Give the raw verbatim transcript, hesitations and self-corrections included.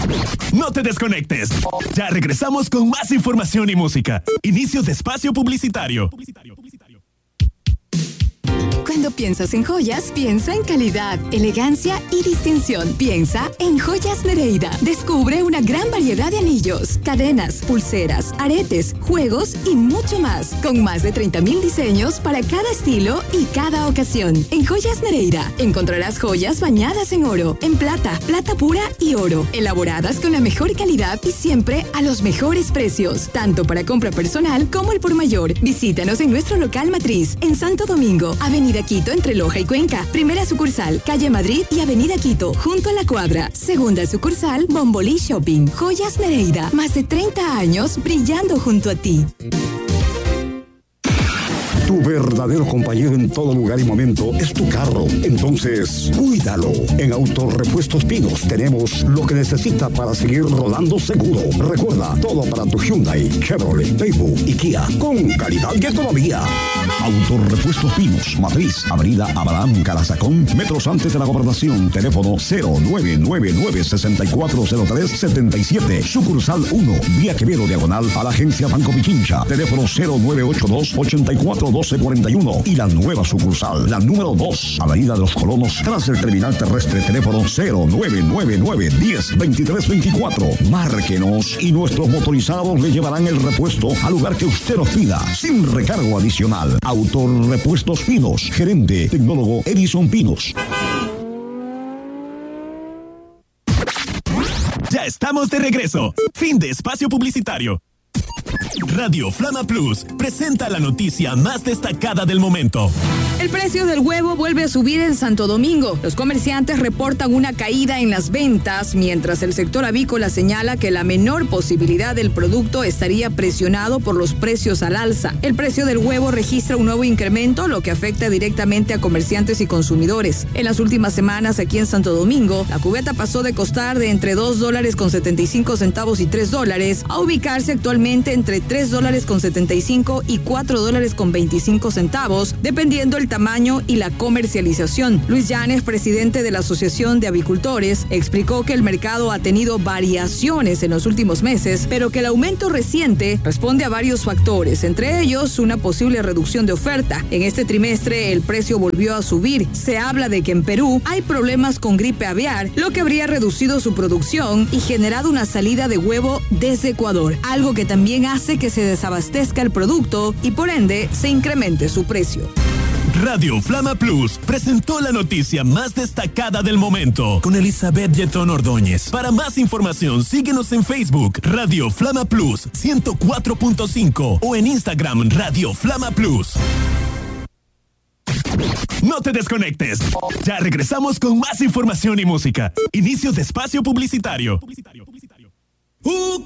No te desconectes. Ya regresamos con más información y música. Inicio de espacio publicitario. Cuando piensas en joyas, piensa en calidad, elegancia y distinción. Piensa en Joyas Nereida. Descubre una gran variedad de anillos, cadenas, pulseras, aretes, juegos y mucho más. Con más de treinta mil diseños para cada estilo y cada ocasión. En Joyas Nereida encontrarás joyas bañadas en oro, en plata, plata pura y oro. Elaboradas con la mejor calidad y siempre a los mejores precios. Tanto para compra personal como el por mayor. Visítanos en nuestro local matriz en Santo Domingo, Avenida Quito entre Loja y Cuenca. Primera sucursal, Calle Madrid y Avenida Quito, junto a la cuadra. Segunda sucursal, Bombolí Shopping. Joyas Nereida, más de treinta años brillando junto a ti. Tu verdadero compañero en todo lugar y momento es tu carro. Entonces, cuídalo. En Autorepuestos Pinos tenemos lo que necesita para seguir rodando seguro. Recuerda, todo para tu Hyundai, Chevrolet, Daewoo y Kia, con calidad y economía. Autorepuestos Pinos, Matriz, Avenida Abraham Carazacón, metros antes de la Gobernación. Teléfono cero nueve nueve nueve, seis cuatro cero tres, siete siete. Sucursal uno, Vía Quevedo Diagonal a la Agencia Banco Pichincha. Teléfono cero nueve ocho dos, ocho cuatro doce cuarenta y uno. Y la nueva sucursal, la número dos, Avenida de los Colonos, tras el terminal terrestre. Teléfono cero nueve nueve nueve, diez, veintitrés veinticuatro. Márquenos y nuestros motorizados le llevarán el repuesto al lugar que usted nos pida, sin recargo adicional. Autorepuestos Pinos, gerente tecnólogo Edison Pinos. Ya estamos de regreso. Fin de espacio publicitario. Radio Flama Plus presenta la noticia más destacada del momento. El precio del huevo vuelve a subir en Santo Domingo. Los comerciantes reportan una caída en las ventas, mientras el sector avícola señala que la menor posibilidad del producto estaría presionado por los precios al alza. El precio del huevo registra un nuevo incremento, lo que afecta directamente a comerciantes y consumidores. En las últimas semanas aquí en Santo Domingo, la cubeta pasó de costar de entre dos dólares con setenta y cinco centavos y tres dólares a ubicarse actualmente entre tres dólares con setenta y cinco y cuatro dólares con veinticinco centavos, dependiendo el tamaño y la comercialización. Luis Llanes, presidente de la Asociación de Avicultores, explicó que el mercado ha tenido variaciones en los últimos meses, pero que el aumento reciente responde a varios factores, entre ellos una posible reducción de oferta. En este trimestre el precio volvió a subir. Se habla de que en Perú hay problemas con gripe aviar, lo que habría reducido su producción y generado una salida de huevo desde Ecuador, algo que también hace que se desabastezca el producto y por ende se incremente su precio. Radio Flama Plus presentó la noticia más destacada del momento con Elizabeth Yetón Ordóñez. Para más información, síguenos en Facebook Radio Flama Plus ciento cuatro punto cinco o en Instagram Radio Flama Plus. No te desconectes. Ya regresamos con más información y música. Inicio de espacio publicitario. Uh,